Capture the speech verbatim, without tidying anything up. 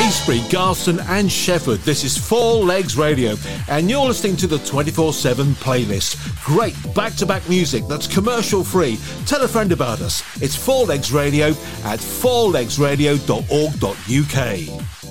Eastbury, Garston and Shefford. This is Four Legs Radio and you're listening to the twenty-four seven playlist. Great back-to-back music that's commercial free. Tell a friend about us. It's Four Legs Radio at four legs radio dot org dot uk.